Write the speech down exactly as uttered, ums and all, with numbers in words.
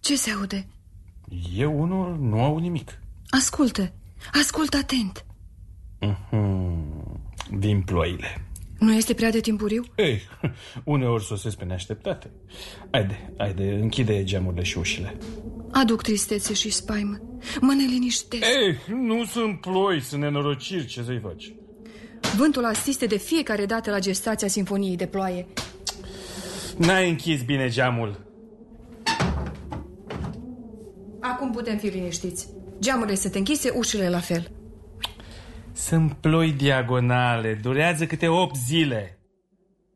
Ce se aude? Eu unul nu aud nimic. Ascultă, ascultă atent. uh-huh. Vin ploile. Nu este prea de timpuriu? Ei, uneori sosesc pe neașteptate. Haide, haide, închide geamurile și ușile. Aduc tristețe și spaimă. Mă neliniștesc. Ei, nu sunt ploi, sunt nenorociri, ce să-i faci? Vântul asiste de fiecare dată la gestația sinfoniei de ploaie. N-ai închis bine geamul. Acum putem fi liniștiți. Geamurile sunt închise, ușile la fel. Sunt ploi diagonale, durează câte opt zile.